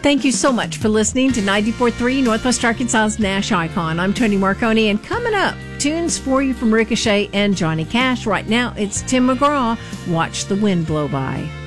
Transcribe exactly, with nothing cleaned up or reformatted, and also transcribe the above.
Thank you so much for listening to ninety-four point three Northwest Arkansas's Nash Icon. I'm Tony Marconi, and coming up, tunes for you from Ricochet and Johnny Cash. Right now, it's Tim McGraw, Watch the Wind Blow By.